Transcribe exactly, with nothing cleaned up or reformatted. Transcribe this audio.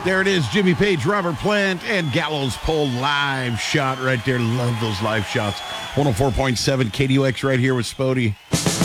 There it is, Jimmy Page, Robert Plant, and Gallows Pole live shot right there. Love those live shots. one oh four point seven K D U X right here with Spody.